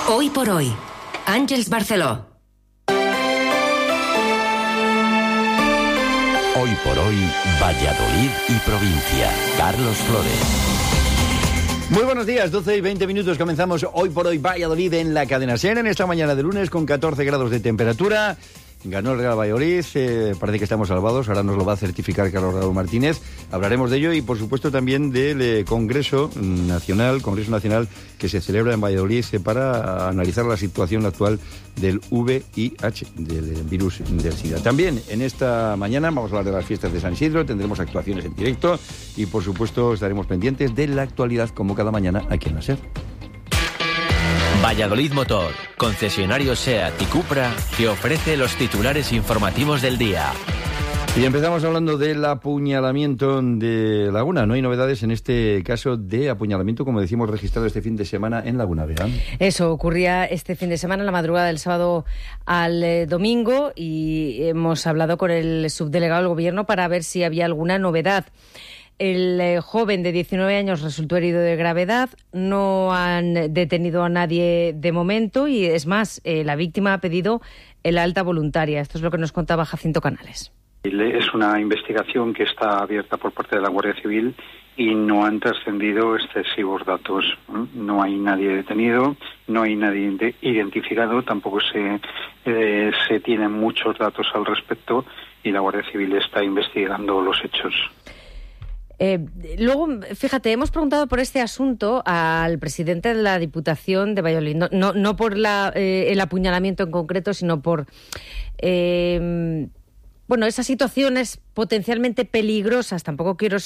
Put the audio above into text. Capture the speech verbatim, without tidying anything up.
Hoy por hoy, Àngels Barceló. Hoy por hoy, Valladolid y provincia. Carlos Flores. Muy buenos días, doce y veinte minutos. Comenzamos Hoy por hoy Valladolid en la cadena SER en esta mañana de lunes con catorce grados de temperatura. Ganó el Real Valladolid, eh, parece que estamos salvados, ahora nos lo va a certificar Carlos Raúl Martínez. Hablaremos de ello y, por supuesto, también del eh, Congreso Nacional, Congreso Nacional que se celebra en Valladolid eh, para analizar la situación actual del V I H, del virus del SIDA. También en esta mañana vamos a hablar de las fiestas de San Isidro, tendremos actuaciones en directo y, por supuesto, estaremos pendientes de la actualidad como cada mañana aquí en la SER. Valladolid Motor, concesionario SEAT y Cupra, que ofrece los titulares informativos del día. Y empezamos hablando del apuñalamiento de Laguna. No hay novedades en este caso de apuñalamiento, como decimos, registrado este fin de semana en Laguna Vega. Eso ocurría este fin de semana, en la madrugada del sábado al eh, domingo, y hemos hablado con el subdelegado del Gobierno para ver si había alguna novedad. El eh, joven de diecinueve años resultó herido de gravedad, no han detenido a nadie de momento y, es más, eh, la víctima ha pedido el alta voluntaria. Esto es lo que nos contaba Jacinto Canales. Es una investigación que está abierta por parte de la Guardia Civil y no han trascendido excesivos datos. No hay nadie detenido, no hay nadie identificado, tampoco se, eh, se tienen muchos datos al respecto y la Guardia Civil está investigando los hechos. Eh, luego, fíjate, hemos preguntado por este asunto al presidente de la Diputación de Valladolid, no, no, no por la, eh, el apuñalamiento en concreto, sino por eh, bueno, esas situaciones potencialmente peligrosas. Tampoco quiero